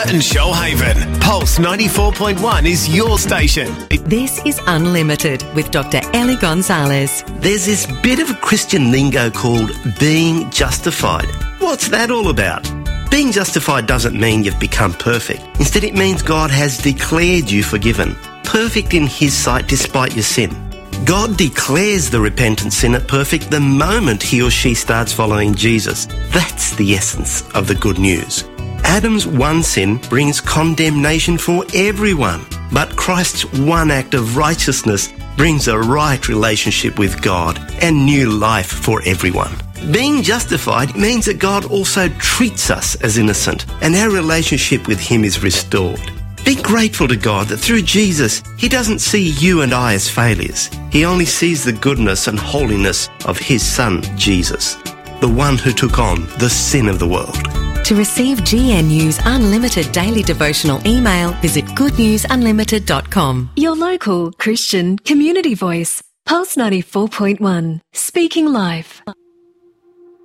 And Shoalhaven, Pulse 94.1 is your station. This is Unlimited with Dr. Ellie Gonzalez. There's this bit of Christian lingo called being justified. What's that all about? Being justified doesn't mean you've become perfect. Instead, it means God has declared you forgiven, perfect in His sight despite your sin. God declares the repentant sinner perfect the moment he or she starts following Jesus. That's the essence of the good news. Adam's one sin brings condemnation for everyone, but Christ's one act of righteousness brings a right relationship with God and new life for everyone. Being justified means that God also treats us as innocent and our relationship with Him is restored. Be grateful to God that through Jesus, He doesn't see you and I as failures. He only sees the goodness and holiness of His Son, Jesus, the one who took on the sin of the world. To receive GNU's Unlimited Daily Devotional email, visit goodnewsunlimited.com. Your local Christian community voice. Pulse 94.1. Speaking life.